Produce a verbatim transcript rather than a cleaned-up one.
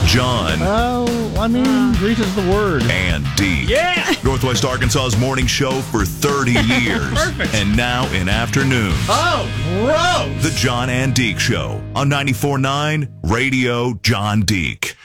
John. Oh, I mean, Grease is the word. And Deke. Yeah. Northwest Arkansas's morning show for thirty years. Perfect. And now in afternoons. Oh, gross. The John and Deke Show on ninety-four point nine Radio John Deke.